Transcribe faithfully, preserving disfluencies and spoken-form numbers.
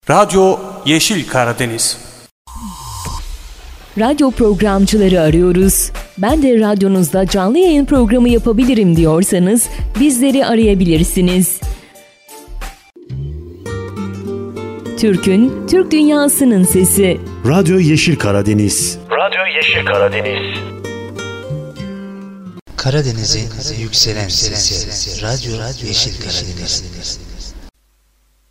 Radyo Yeşil Karadeniz. Radyo programcıları arıyoruz. Ben de radyonuzda canlı yayın programı yapabilirim diyorsanız bizleri arayabilirsiniz. Türk'ün, Türk dünyasının sesi. Radyo Yeşil Karadeniz. Radyo Yeşil Karadeniz. Karadeniz'in yükselen sesi. Radyo Yeşil Karadeniz.